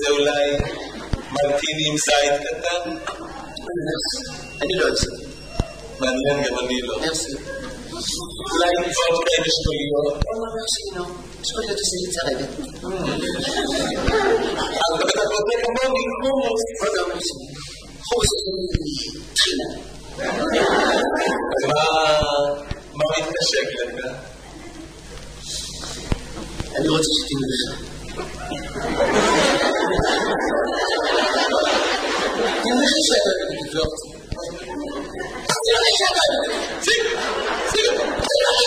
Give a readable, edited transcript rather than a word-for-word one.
רוצה אולי מרטיני עם זית קטן? אני לא אוהב זה. מעניין, גם אני לא. מרסי. אולי וודקה עם אשכוליות? לא. אשכוליות עושה לי צרבת. אבל אתה רוצה כמוני חומוס. עוד לא אומר שלי. חומוס עושה טחינה. מה מתנשק לך? אני רוצה שתינו לך. תינו לך שאתה לא תבלוק. תינו לך שאתה לא תבלוק.